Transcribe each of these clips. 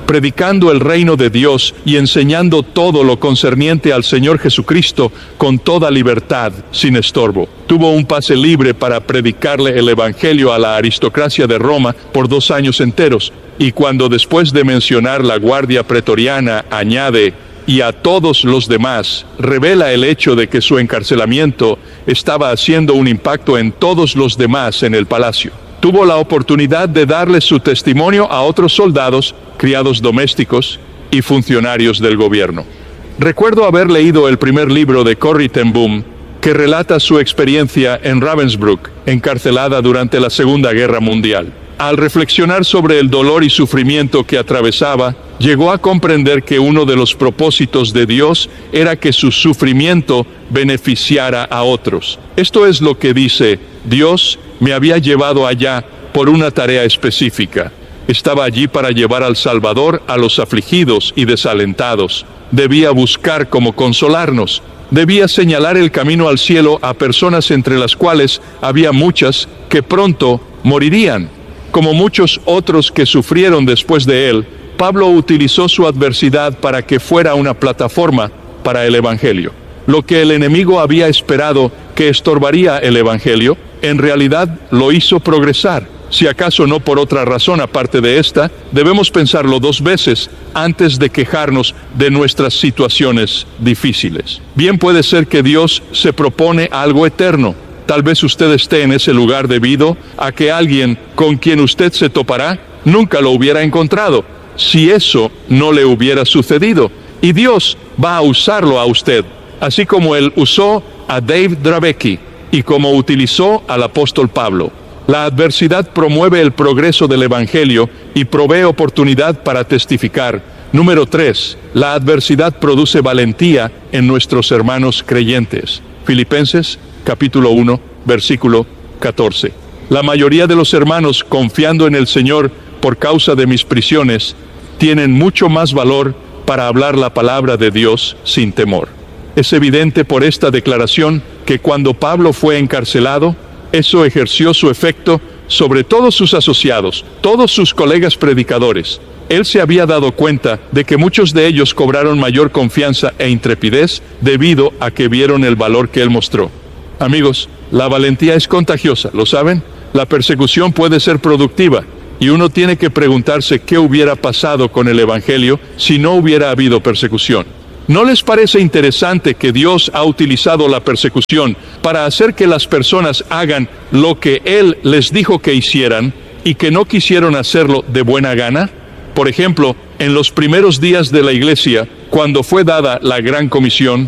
predicando el reino de Dios y enseñando todo lo concerniente al Señor Jesucristo con toda libertad, sin estorbo. Tuvo un pase libre para predicarle el Evangelio a la aristocracia de Roma por 2 años enteros, y cuando después de mencionar la guardia pretoriana añade y a todos los demás, revela el hecho de que su encarcelamiento estaba haciendo un impacto en todos los demás en el palacio. Tuvo la oportunidad de darle su testimonio a otros soldados, criados domésticos y funcionarios del gobierno. Recuerdo haber leído el primer libro de Corrie ten Boom, que relata su experiencia en Ravensbrück, encarcelada durante la Segunda Guerra Mundial. Al reflexionar sobre el dolor y sufrimiento que atravesaba, llegó a comprender que uno de los propósitos de Dios era que su sufrimiento beneficiara a otros. Esto es lo que dice: Dios me había llevado allá por una tarea específica. Estaba allí para llevar al Salvador a los afligidos y desalentados. Debía buscar cómo consolarnos. Debía señalar el camino al cielo a personas entre las cuales había muchas que pronto morirían. Como muchos otros que sufrieron después de él, Pablo utilizó su adversidad para que fuera una plataforma para el Evangelio. Lo que el enemigo había esperado que estorbaría el Evangelio, en realidad lo hizo progresar. Si acaso no por otra razón aparte de esta, debemos pensarlo 2 veces antes de quejarnos de nuestras situaciones difíciles. Bien puede ser que Dios se propone algo eterno. Tal vez usted esté en ese lugar debido a que alguien con quien usted se topará nunca lo hubiera encontrado, si eso no le hubiera sucedido. Y Dios va a usarlo a usted, así como Él usó a Dave Dravecky y como utilizó al apóstol Pablo. La adversidad promueve el progreso del Evangelio y provee oportunidad para testificar. Número 3. La adversidad produce valentía en nuestros hermanos creyentes. Filipenses capítulo 1, versículo 14. La mayoría de los hermanos, confiando en el Señor por causa de mis prisiones, tienen mucho más valor para hablar la palabra de Dios sin temor. Es evidente por esta declaración que cuando Pablo fue encarcelado, eso ejerció su efecto sobre todos sus asociados, todos sus colegas predicadores. Él se había dado cuenta de que muchos de ellos cobraron mayor confianza e intrepidez debido a que vieron el valor que él mostró. Amigos, la valentía es contagiosa, ¿lo saben? La persecución puede ser productiva, y uno tiene que preguntarse qué hubiera pasado con el Evangelio si no hubiera habido persecución. ¿No les parece interesante que Dios ha utilizado la persecución para hacer que las personas hagan lo que Él les dijo que hicieran y que no quisieron hacerlo de buena gana? Por ejemplo, en los primeros días de la iglesia, cuando fue dada la Gran Comisión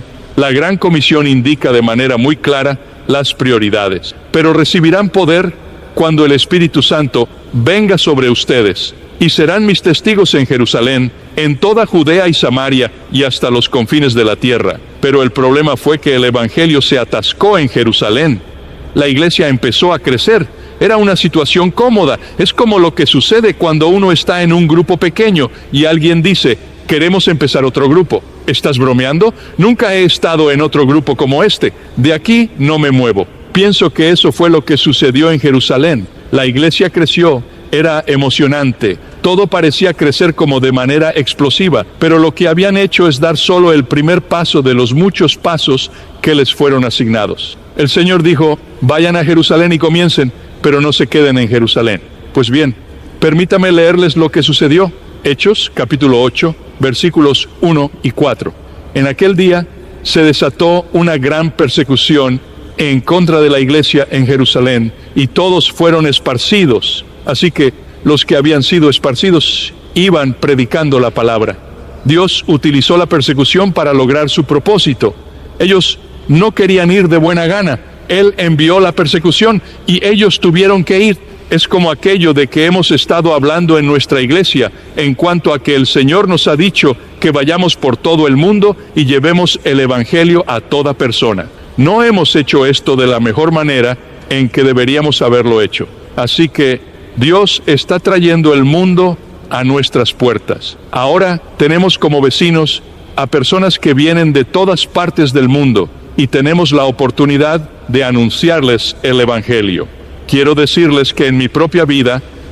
indica de manera muy clara las prioridades. Pero recibirán poder cuando el Espíritu Santo venga sobre ustedes, y serán mis testigos en Jerusalén, en toda Judea y Samaria, y hasta los confines de la tierra. Pero el problema fue que el Evangelio se atascó en Jerusalén. La iglesia empezó a crecer. Era una situación cómoda. Es como lo que sucede cuando uno está en un grupo pequeño y alguien dice: queremos empezar otro grupo. ¿Estás bromeando? Nunca he estado en otro grupo como este. De aquí no me muevo. Pienso que eso fue lo que sucedió en Jerusalén. La iglesia creció, era emocionante. Todo parecía crecer como de manera explosiva, pero lo que habían hecho es dar solo el primer paso de los muchos pasos que les fueron asignados. El Señor dijo: vayan a Jerusalén y comiencen, pero no se queden en Jerusalén. Pues bien, permítame leerles lo que sucedió. Hechos, capítulo 8, versículos 1 y 4. En aquel día se desató una gran persecución en contra de la iglesia en Jerusalén, y todos fueron esparcidos. Así que los que habían sido esparcidos iban predicando la palabra. Dios utilizó la persecución para lograr su propósito. Ellos no querían ir de buena gana. Él envió la persecución y ellos tuvieron que ir. Es como aquello de que hemos estado hablando en nuestra iglesia, en cuanto a que el Señor nos ha dicho que vayamos por todo el mundo y llevemos el Evangelio a toda persona. No hemos hecho esto de la mejor manera en que deberíamos haberlo hecho. Así que Dios está trayendo el mundo a nuestras puertas. Ahora tenemos como vecinos a personas que vienen de todas partes del mundo y tenemos la oportunidad de anunciarles el Evangelio. Quiero decirles que en mi propia vida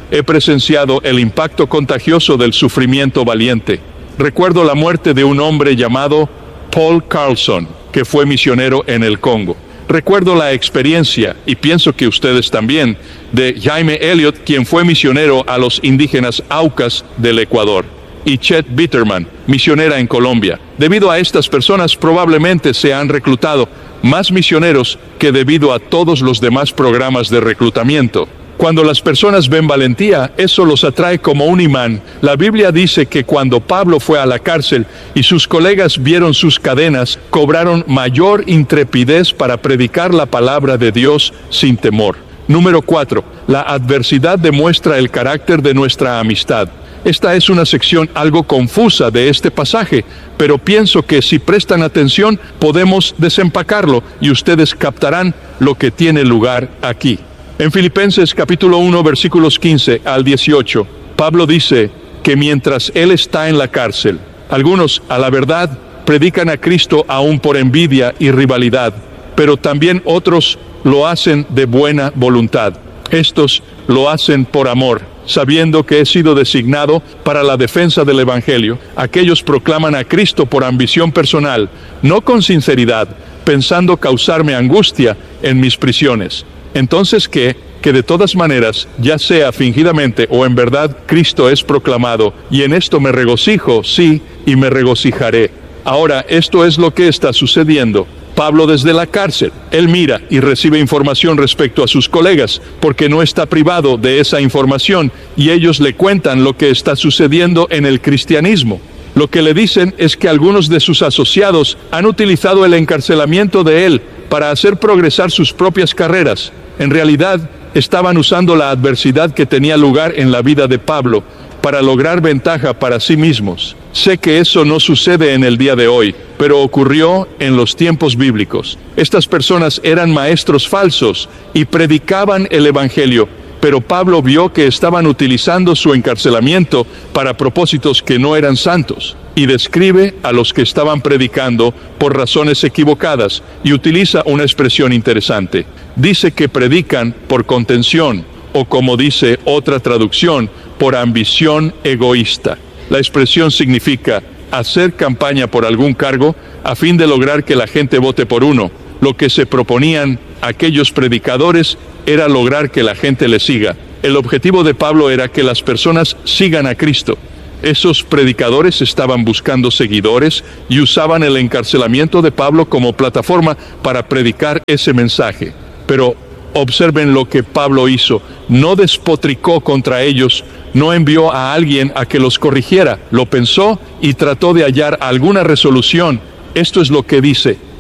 he presenciado el impacto contagioso del sufrimiento valiente. Recuerdo la muerte de un hombre llamado Paul Carlson, que fue misionero en el Congo. Recuerdo la experiencia, y pienso que ustedes también, de Jaime Elliott, quien fue misionero a los indígenas Aucas del Ecuador, y Chet Bitterman, misionera en Colombia. Debido a estas personas probablemente se han reclutado más misioneros que debido a todos los demás programas de reclutamiento. Cuando las personas ven valentía, eso los atrae como un imán. La Biblia dice que cuando Pablo fue a la cárcel y sus colegas vieron sus cadenas, cobraron mayor intrepidez para predicar la palabra de Dios sin temor. Número 4. La adversidad demuestra el carácter de nuestra amistad. Esta es una sección algo confusa de este pasaje, pero pienso que si prestan atención podemos desempacarlo y ustedes captarán lo que tiene lugar aquí. En Filipenses capítulo 1 versículos 15 al 18, Pablo dice que mientras él está en la cárcel, algunos, a la verdad, predican a Cristo aún por envidia y rivalidad, pero también otros lo hacen de buena voluntad. Estos lo hacen por amor, sabiendo que he sido designado para la defensa del Evangelio. Aquellos proclaman a Cristo por ambición personal, no con sinceridad, pensando causarme angustia en mis prisiones. Entonces, que de todas maneras, ya sea fingidamente o en verdad, Cristo es proclamado, y en esto me regocijo, sí, y me regocijaré. Ahora, esto es lo que está sucediendo. Pablo desde la cárcel, él mira y recibe información respecto a sus colegas, porque no está privado de esa información, y ellos le cuentan lo que está sucediendo en el cristianismo. Lo que le dicen es que algunos de sus asociados han utilizado el encarcelamiento de él para hacer progresar sus propias carreras. En realidad, estaban usando la adversidad que tenía lugar en la vida de Pablo para lograr ventaja para sí mismos. Sé que eso no sucede en el día de hoy, pero ocurrió en los tiempos bíblicos. Estas personas eran maestros falsos y predicaban el Evangelio, pero Pablo vio que estaban utilizando su encarcelamiento para propósitos que no eran santos, y describe a los que estaban predicando por razones equivocadas, y utiliza una expresión interesante. Dice que predican por contención, o como dice otra traducción, por ambición egoísta. La expresión significa hacer campaña por algún cargo a fin de lograr que la gente vote por uno. Lo que se proponían aquellos predicadores era lograr que la gente le siga. El objetivo de Pablo era que las personas sigan a Cristo. Esos predicadores estaban buscando seguidores y usaban el encarcelamiento de Pablo como plataforma para predicar ese mensaje. Pero observen lo que Pablo hizo. No despotricó contra ellos, no envió a alguien a que los corrigiera. Lo pensó y trató de hallar alguna resolución. Esto es lo que dice: